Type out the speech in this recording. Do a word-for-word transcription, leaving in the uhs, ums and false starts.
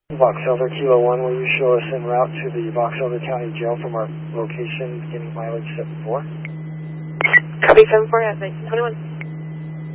Box Elder Kilo one, will you show us en route to the Box Elder County Jail from our location beginning mileage seven four? Copy seven four at nineteen twenty-one.